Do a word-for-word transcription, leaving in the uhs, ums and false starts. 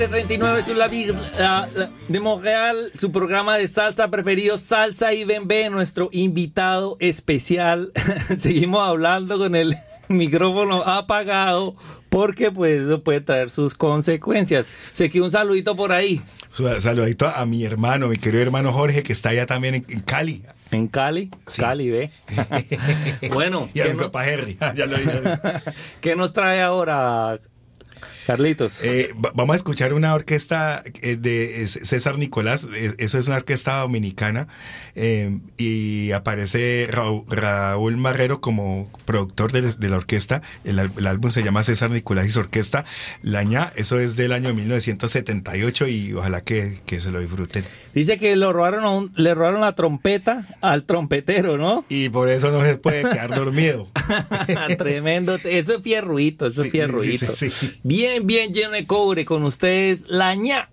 treinta y nueve sur la Ville de Montreal, su programa de salsa preferido, Salsa y Bembé, nuestro invitado especial. Seguimos hablando con el micrófono apagado porque pues eso puede traer sus consecuencias. Sé que un saludito por ahí. Saludito a mi hermano, mi querido hermano Jorge, que está allá también en, en Cali. ¿En Cali? Sí. Cali, ve. Bueno. Y a mi no... papá Henry. Ya lo dije. ¿Qué nos trae ahora, Carlitos? Eh, vamos a escuchar una orquesta de César Nicolás. Eso es una orquesta dominicana. Eh, y aparece Raúl, Raúl Marrero como productor de, de la orquesta. El, el álbum se llama César Nicolás y su orquesta. Lañá, eso es del año mil novecientos setenta y ocho y ojalá que, que se lo disfruten. Dice que lo robaron a un, le robaron la trompeta al trompetero, ¿no? Y por eso no se puede quedar dormido. Tremendo. Eso es fierruito, eso sí, es fierruito. Sí, sí, sí. Bien, bien lleno de cobre con ustedes, Lañá.